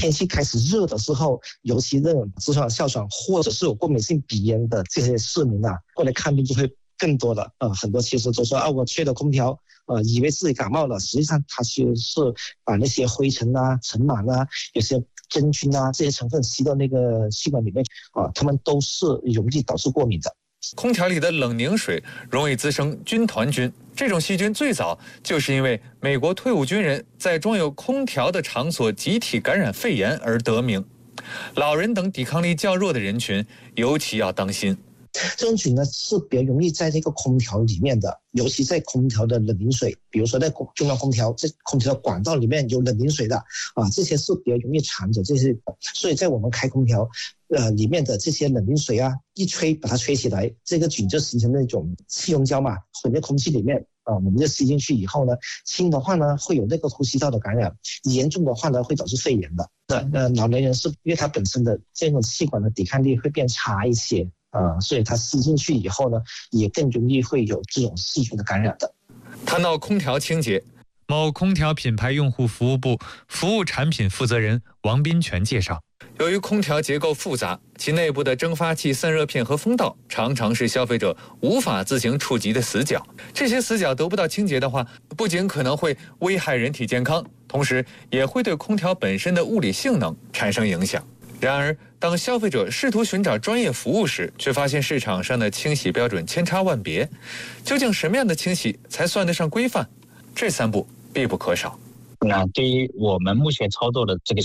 天气开始热的时候，尤其那种痔疮、哮喘或者是有过敏性鼻炎的这些市民啊，过来看病就会更多了。很多其实都说我吹了空调，以为自己感冒了，实际上它其实是把那些灰尘啊、尘螨啊、有些真菌啊这些成分吸到那个气管里面它们都是容易导致过敏的。 空调里的冷凝水容易滋生军团菌，这种细菌最早就是因为美国退伍军人在装有空调的场所集体感染肺炎而得名。老人等抵抗力较弱的人群尤其要当心。 这种菌呢是比较容易在这个空调里面的，尤其在空调的冷凝水，比如说在中央空调这空调的管道里面有冷凝水的这些是比较容易藏着这些，所以在我们开空调里面的这些冷凝水一吹把它吹起来，这个菌就形成那种气溶胶嘛，混在空气里面我们就吸进去以后呢，轻的话呢会有那个呼吸道的感染，严重的话呢会导致肺炎的。老年人是因为他本身的这种气管的抵抗力会变差一些所以它吸进去以后呢，也更容易会有这种细菌的感染的。 谈到空调清洁，某空调品牌用户服务部服务产品负责人王斌全介绍，由于空调结构复杂，其内部的蒸发器、散热片和风道常常是消费者无法自行触及的死角。这些死角得不到清洁的话，不仅可能会危害人体健康，同时也会对空调本身的物理性能产生影响。然而，当消费者试图寻找专业服务时，却发现市场上的清洗标准千差万别。究竟什么样的清洗才算得上规范？这3步必不可少。 对于我们目前操作的这个